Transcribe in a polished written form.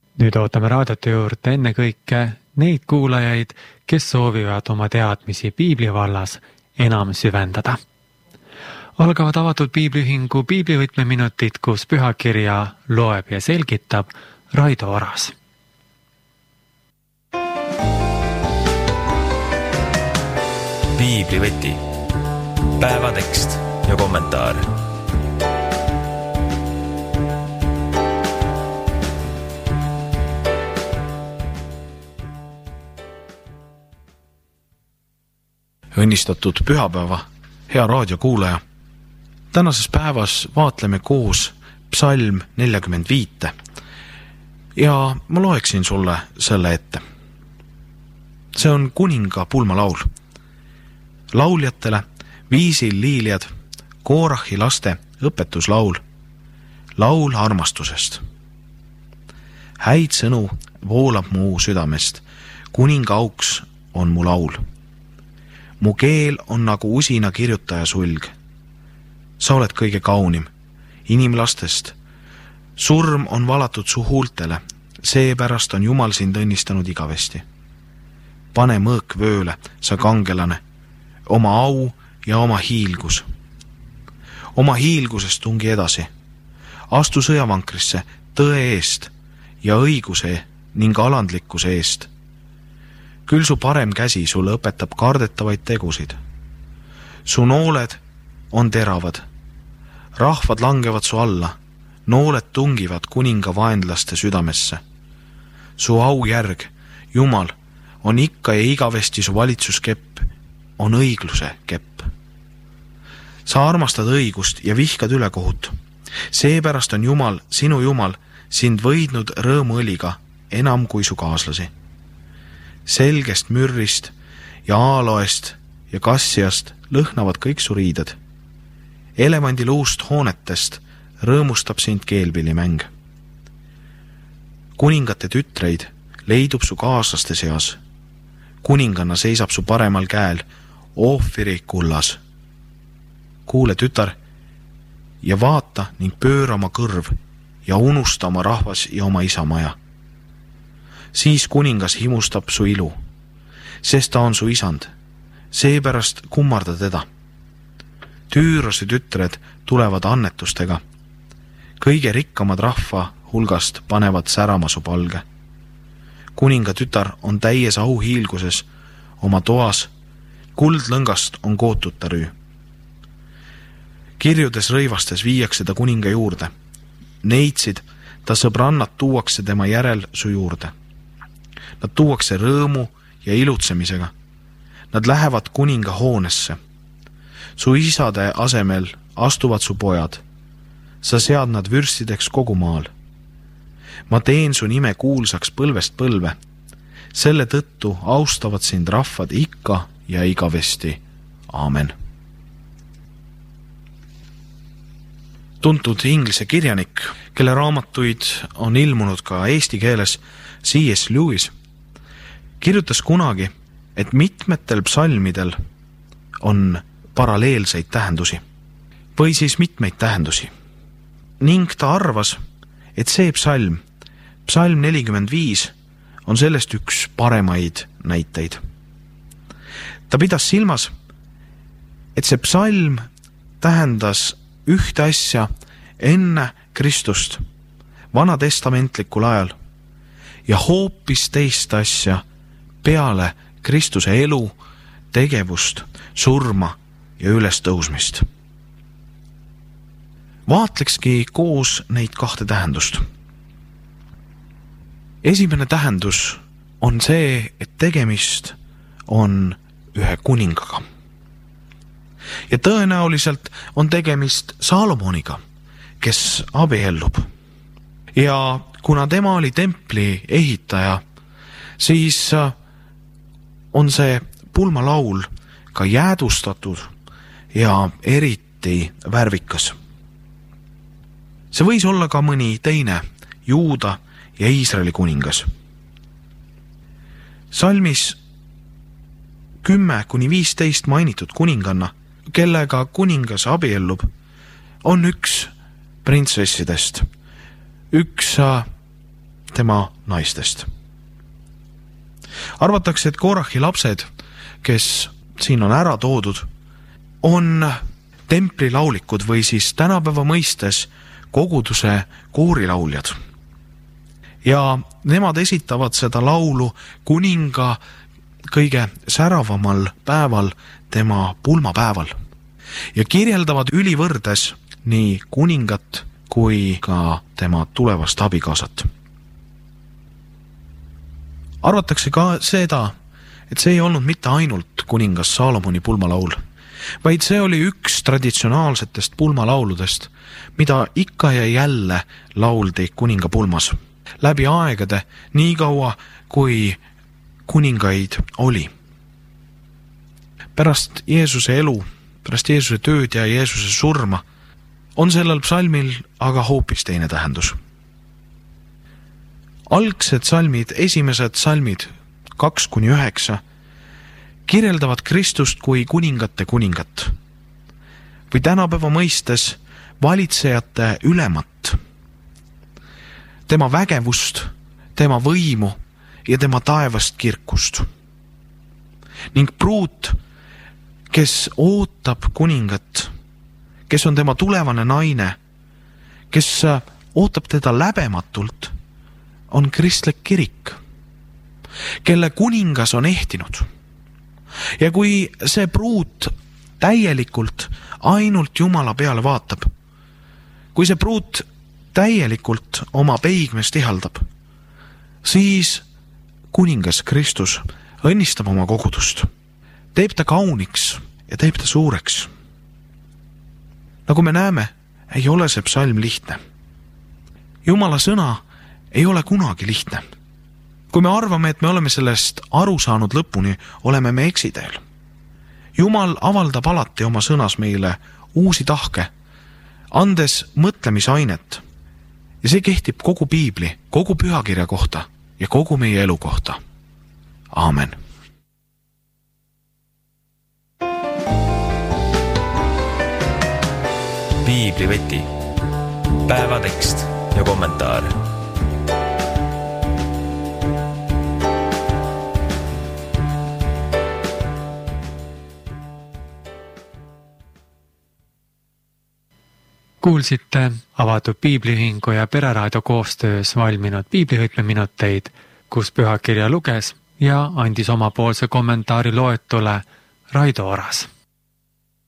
Nüüd ootame raadiote juurde enne kõike neid kuulajaid, kes soovivad oma teadmisi Piibli vallas enam süvendada. Algavad avatud Piibliühingu piiblivõtmeminutid, kus pühakirja loeb ja selgitab Raido Oras. Piiblivõti. Päevatekst ja kommentaar. Õnnistatud pühapäeva, hea raadiokuulaja. Tänases päevas vaatleme koos psalm 45 ja ma loeksin sulle selle ette. See on kuninga pulmalaul. Lauljatele viisil liiljad, Koorahi laste õpetuslaul, laul armastusest. Häid sõnu voolab mu südamest, kuninga auks on mu laul. Mu keel on nagu usina kirjutaja sulg. Sa oled kõige kaunim inimlastest. Surm on valatud su huultele, seepärast on Jumal sind õnnistanud igavesti. Pane mõõk vööle, sa kangelane, oma au ja oma hiilgus. Oma hiilgusest tungi edasi. Astu sõjavankrisse tõe eest ja õiguse ning alandlikkuse eest. Küll su parem käsi sulle õpetab kardetavaid tegusid. Su nooled on teravad. Rahvad langevad su alla. Nooled tungivad kuninga vaenlaste südamesse. Su aujärg, Jumal, on ikka ja igavesti su valitsuskepp, on õigluse kepp. Sa armastad õigust ja vihkad ülekohut. Seepärast on Jumal, sinu Jumal, sind võidnud rõõmuõliga enam kui su kaaslasi. Selgest mürrist ja aaloest ja kassiast lõhnavad kõik su riided. Elevandi luust hoonetest rõõmustab sind keelpillimäng. Kuningate tütreid leidub su kaaslaste seas. Kuninganna seisab su paremal käel, Oofiri kullas. Kuule, tütar, ja vaata ning pööra oma kõrv ja unusta oma rahvas ja oma isamaja. Siis kuningas himustab su ilu, sest ta on su isand, seepärast kummarda teda. Tüürose tütred tulevad annetustega. Kõige rikkamad rahva hulgast panevad särama su palge. Kuninga tütar on täies auhiilguses oma toas, kuldlõngast on kootud ta rüü. Kirjudes rõivastes viiakse ta kuninga juurde. Neitsid ta sõbrannad tuuakse tema järel su juurde. Nad tuuakse rõõmu ja ilutsemisega. Nad lähevad kuninga hoonesse. Su isade asemel astuvad su pojad. Sa sead nad vürstideks kogu maal. Ma teen su nime kuulsaks põlvest põlve. Selle tõttu austavad sind rahvad ikka ja igavesti. Aamen. Tuntud inglise kirjanik, kelle raamatuid on ilmunud ka eesti keeles, C.S. Lewis, kirjutas kunagi, et mitmetel psalmidel on paralleelseid tähendusi või siis mitmeid tähendusi. Ning ta arvas, et see psalm 45, on sellest üks paremaid näiteid. Ta pidas silmas, et see psalm tähendas ühte asja enne Kristust, vanatestamentlikul ajal, ja hoopis teist asja peale Kristuse elu, tegevust, surma ja ülestõusmist. Vaatlekski koos neid kahte tähendust. Esimene tähendus on see, et tegemist on ühe kuningaga. Ja tõenäoliselt on tegemist Saalomoniga, kes abiellub. Ja kuna tema oli templi ehitaja, siis on see pulmalaul ka jäädustatud ja eriti värvikas. See võis olla ka mõni teine Juuda ja Iisraeli kuningas. Salmis 10-15 mainitud kuninganna, kellega kuningas abiellub, on üks printsessidest, üks tema naistest. Arvatakse, et Korahi lapsed, kes siin on ära toodud, on templilaulikud või siis tänapäeva mõistes koguduse koorilauljad. Ja nemad esitavad seda laulu kuninga kõige säravamal päeval, tema pulmapäeval, ja kirjeldavad ülivõrdes nii kuningat kui ka tema tulevast abikaasat. Arvatakse ka seda, et see ei olnud mitte ainult kuningas Saalomoni pulmalaul, vaid see oli üks traditsionaalsetest pulmalauludest, mida ikka ja jälle lauldi kuninga pulmas läbi aegade, nii kaua kui kuningaid oli. Pärast Jeesuse elu, pärast Jeesuse tööd ja Jeesuse surma on sellel psalmil aga hoopis teine tähendus. Algsed psalmid, esimesed psalmid 2-9 kirjeldavad Kristust kui kuningate kuningat või tänapäeva mõistes valitsejate ülemat, tema vägevust, tema võimu ja tema taevast kirkust. Ning pruut, kes ootab kuningat, kes on tema tulevane naine, kes ootab teda läbematult, on kristlik kirik, kelle kuningas on ehtinud. Ja kui see pruut täielikult ainult Jumala peale vaatab, kui see pruut täielikult oma peigmest ihaldab, siis kuningas Kristus õnnistab oma kogudust, teeb ta kauniks ja teeb ta suureks. Nagu me näeme, ei ole see psalm lihtne. Jumala sõna ei ole kunagi lihtne. Kui me arvame, et me oleme sellest aru saanud lõpuni, oleme me eksiteel. Jumal avaldab alati oma sõnas meile uusi tahke, andes mõtlemisainet. Ja see kehtib kogu piibli, kogu pühakirja kohta ja kogu meie elu kohta. Aamen. Piibliveti, päevatekst ja kommentaar. Kuulsite avatud Piibliühingu ja Pereraadio koostöös valminud piiblivõtmeminuteid, kus pühakirja luges ja andis omapoolse kommentaari loetule Raido Oras.